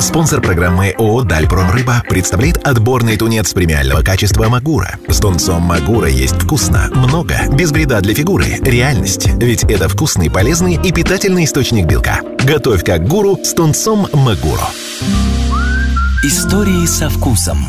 Спонсор программы ООО «Дальпромрыба» представляет отборный тунец премиального качества «Магура». С тунцом «Магура» есть вкусно, много, без вреда для фигуры. Реальность. Ведь это вкусный, полезный и питательный источник белка. Готовь как гуру с тунцом «Магуро». Истории со вкусом.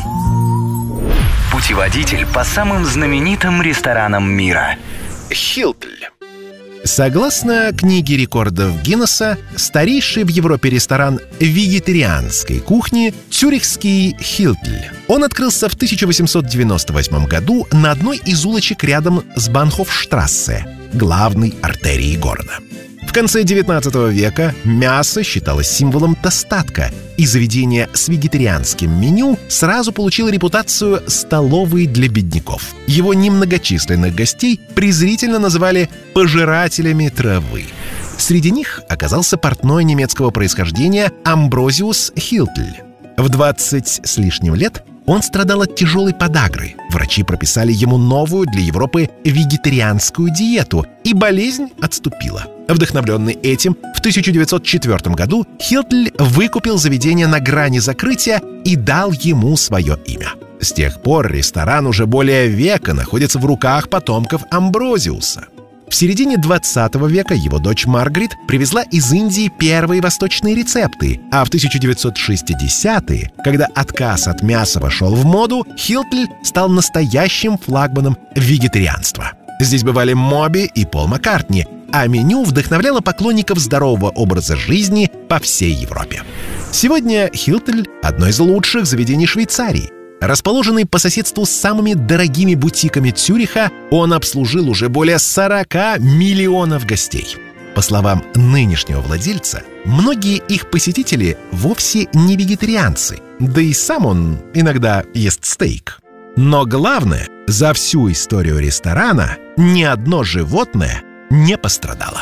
Путеводитель по самым знаменитым ресторанам мира. Хилтль. Согласно книге рекордов Гиннесса, старейший в Европе ресторан вегетарианской кухни – цюрихский Хилтль. Он открылся в 1898 году на одной из улочек рядом с Банхофштрассе, главной артерией города. В конце XIX века мясо считалось символом достатка, и заведение с вегетарианским меню сразу получило репутацию столовой для бедняков. Его немногочисленных гостей презрительно называли «пожирателями травы». Среди них оказался портной немецкого происхождения Амброзиус Хилтль. В 20 с лишним лет он страдал от тяжелой подагры. Врачи прописали ему новую для Европы вегетарианскую диету, и болезнь отступила. Вдохновленный этим, в 1904 году Хилтль выкупил заведение на грани закрытия и дал ему свое имя. С тех пор ресторан уже более века находится в руках потомков Амброзиуса. В середине 20 века его дочь Маргарет привезла из Индии первые восточные рецепты, а в 1960-е, когда отказ от мяса вошел в моду, Хилтль стал настоящим флагманом вегетарианства. Здесь бывали Моби и Пол Маккартни, а меню вдохновляло поклонников здорового образа жизни по всей Европе. Сегодня Хилтль – одно из лучших заведений Швейцарии. Расположенный по соседству с самыми дорогими бутиками Цюриха, он обслужил уже более 40 миллионов гостей. По словам нынешнего владельца, многие их посетители вовсе не вегетарианцы, да и сам он иногда ест стейк. Но главное, за всю историю ресторана ни одно животное не пострадало.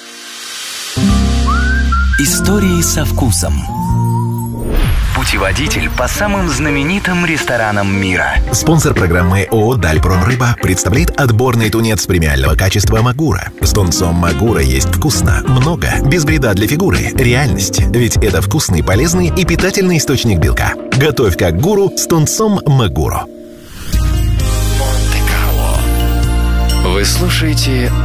Истории со вкусом. Путеводитель по самым знаменитым ресторанам мира. Спонсор программы ООО «Дальпромрыба» представляет отборный тунец премиального качества «Магура». С тунцом «Магура» есть вкусно, много, без вреда для фигуры. Реальность. Ведь это вкусный, полезный и питательный источник белка. Готовь как гуру с тунцом «Магуро». Вы слушаете